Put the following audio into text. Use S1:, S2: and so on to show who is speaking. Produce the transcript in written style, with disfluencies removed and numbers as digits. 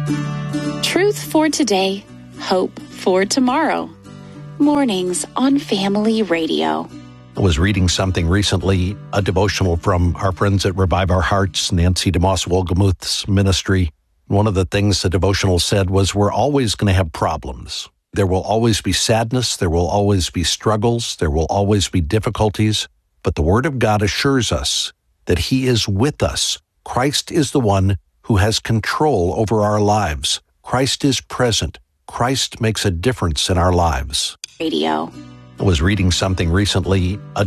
S1: Truth for today, hope for tomorrow. Mornings on Family Radio.
S2: I was reading something recently, a devotional from our friends at Revive Our Hearts, Nancy DeMoss Wolgemuth's ministry. One of the things the devotional said was, we're always going to have problems. There will always be sadness. There will always be struggles. There will always be difficulties. But the Word of God assures us that He is with us. Christ is the one who has control over our lives. Christ is present. Christ makes a difference in our lives.
S1: Radio.
S2: I was reading something recently, a